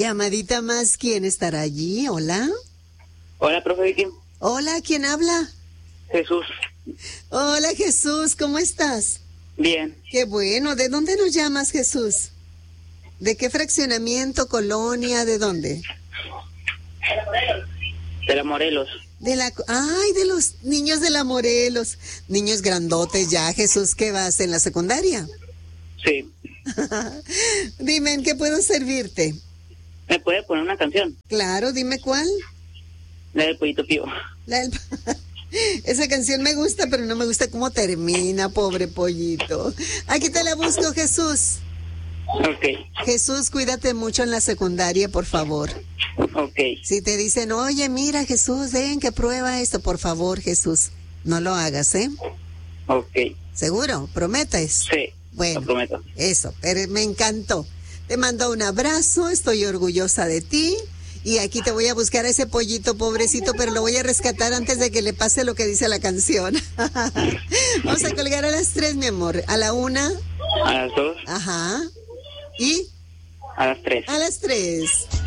Llamadita más, ¿quién estará allí? Hola. Hola, profe Vicky. Hola, ¿quién habla? Jesús. Hola, Jesús, ¿cómo estás? Bien. Qué bueno. ¿De dónde nos llamas, Jesús? ¿De qué fraccionamiento, colonia, de dónde? De la Morelos. De los niños de la Morelos. Niños grandotes ya, Jesús, ¿qué vas en la secundaria? Sí. Dime, ¿en qué puedo servirte? ¿Me puede poner una canción? Claro, dime cuál. La del Pollito Pío. Esa canción me gusta, pero no me gusta cómo termina, pobre pollito. Aquí te la busco, Jesús. Ok. Jesús, cuídate mucho en la secundaria, por favor. Ok. Si te dicen, oye, mira, Jesús, ven que prueba esto, por favor, Jesús, no lo hagas, ¿eh? Ok. ¿Seguro? ¿Prometes? Sí. Bueno, lo prometo. eso, pero me encantó. Te mando un abrazo, estoy orgullosa de ti. Y aquí te voy a buscar a ese pollito pobrecito, pero lo voy a rescatar antes de que le pase lo que dice la canción. Vamos a colgar a las 3, mi amor. A la 1. A las 2. Ajá. ¿Y? A las 3. A las 3.